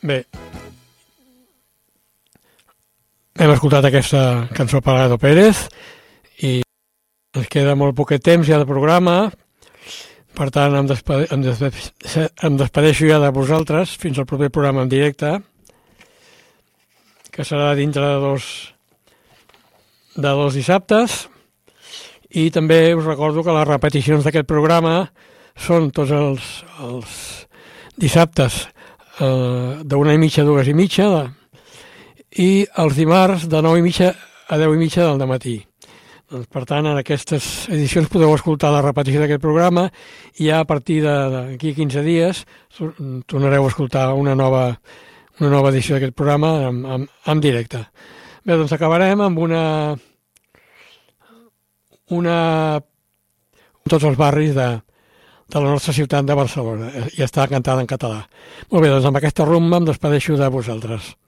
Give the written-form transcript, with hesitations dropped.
Bé, hem escoltat aquesta cançó per Gado Pérez i ens queda molt poquet temps ja de programa, per tant em despedeixo ja de vosaltres fins al proper programa en directe, que serà dintre de dos dissabtes, i també us recordo que les repeticions d'aquest programa són tots els dissabtes d'1:30 a 2:30 i els dimarts de 9:30 a 10:30 del dematí. Doncs, per tant, en aquestes edicions podeu escoltar la repetició d'aquest programa i ja a partir d'aquí 15 dies tornareu a escoltar una nova edició d'aquest programa en directe. Bé, doncs acabarem amb tots els barris de la nostra ciutat de Barcelona, i està cantada en català. Molt bé, doncs amb aquesta rumba em despedeixo de vosaltres.